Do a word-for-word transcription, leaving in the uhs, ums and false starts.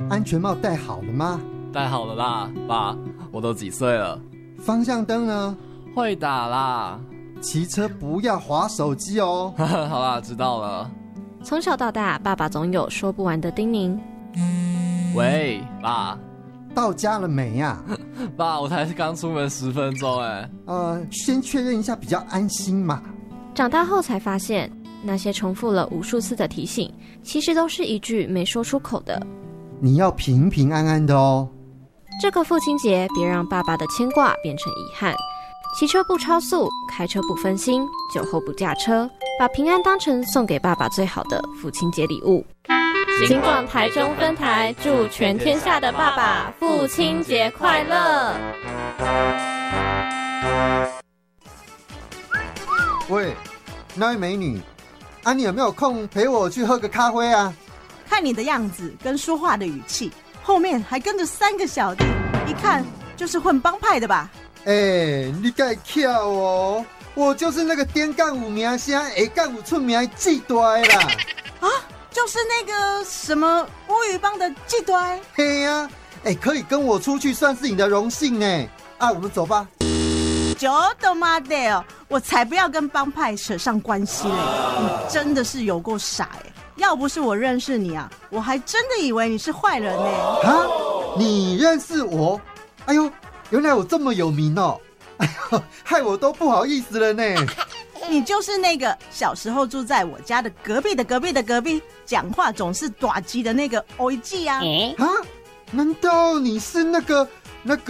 安全帽戴好了吗？ 戴好了啦，爸，我都几岁了。 方向灯呢？ 会打啦。 骑车不要滑手机哦。 好啦，知道了。 从小到大，爸爸总有说不完的叮咛。 喂，爸。 到家了没呀、啊？ 爸，我才刚出门十分钟哎。 呃，先确认一下比较安心嘛。 长大后才发现，那些重复了无数次的提醒，其实都是一句没说出口的。 你要平平安安的哦。 这个父亲节，别让爸爸的牵挂变成遗憾。骑车不超速，开车不分心，酒后不驾车，把平安当成送给爸爸最好的父亲节礼物。金广台中分台祝全天下的爸爸父亲节快乐。 喂，那位美女，啊，你有没有空陪我去喝个咖啡啊？ 看你的样子跟说话的语气，后面还跟着三个小弟，一看就是混帮派的吧？ 哎、欸，你太巧哦，我就是那个点干有名声、下干有出名的季大的啦。 啊，就是那个什么乌鱼帮的季大。 嘿呀、啊，哎、欸，可以跟我出去算是你的荣幸呢。啊，我们走吧。 就他妈的哦，我才不要跟帮派扯上关系嘞！你真的是有够傻哎！要不是我认识你啊，我还真的以为你是坏人呢。 啊，你认识我？哎呦，原来我这么有名哦！哎呦，害我都不好意思了呢。 你就是那个小时候住在我家的隔壁的隔壁的隔壁，讲话总是大鸡的那个欧记啊！ 啊？难道你是那个那个？